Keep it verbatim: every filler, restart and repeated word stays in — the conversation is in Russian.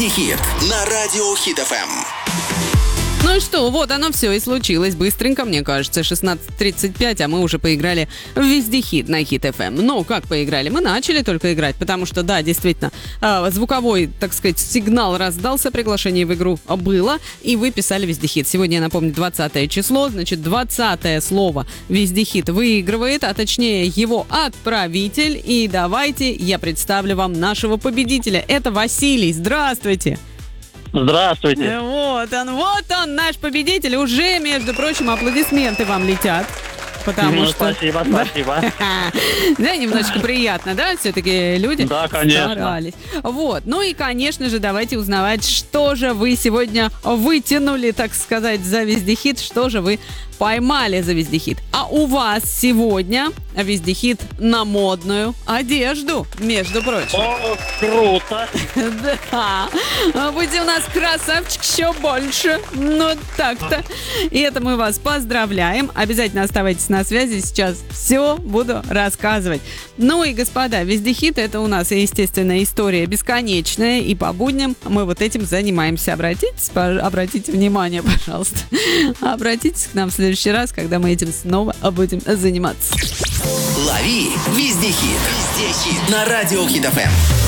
Вездехит на радио Хит эф эм. Ну и что, вот оно все и случилось быстренько, мне кажется, шестнадцать тридцать пять, а мы уже поиграли в Вездехит на Хит эф эм. Ну, как поиграли? Мы начали только играть, потому что, да, действительно, звуковой, так сказать, сигнал раздался, приглашение в игру было, и вы писали Вездехит. Сегодня, я напомню, двадцатое число, значит, двадцатое слово Вездехит выигрывает, а точнее его отправитель. И давайте я представлю вам нашего победителя. Это Василий. Здравствуйте. Здравствуйте. Вот он, вот он, наш победитель. Уже, между прочим, аплодисменты вам летят. Потому ну, что... Спасибо, спасибо. Да, немножечко приятно, да? Все-таки люди да, конечно. старались. Вот. Ну и, конечно же, давайте узнавать, что же вы сегодня вытянули, так сказать, за Вездехит, что же вы поймали за Вездехит. А у вас сегодня Вездехит на модную одежду, между прочим. О, круто. Да. Будьте у нас красавчик еще больше. Ну, так-то. И это мы вас поздравляем. Обязательно оставайтесь на связи. Сейчас все буду рассказывать. Ну и, господа, Вездехит — это у нас, естественно, история бесконечная. И по будням мы вот этим занимаемся. Обратитесь, обратите внимание, пожалуйста. Обратитесь к нам в следующий раз, когда мы этим снова будем заниматься. Лови Вездехит. Вездехит на радио Хит эф эм.